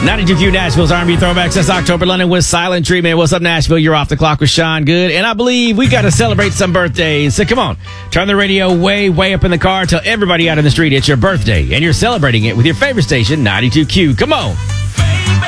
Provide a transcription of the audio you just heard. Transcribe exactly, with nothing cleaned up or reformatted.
ninety-two Q Nashville's R and B Throwbacks. That's October London with Silent Treatment. What's up, Nashville? You're off the clock with Sean Good. And I believe we got to celebrate some birthdays. So come on, turn the radio way, way up in the car. Tell everybody out in the street it's your birthday. And you're celebrating it with your favorite station, ninety-two Q. Come on.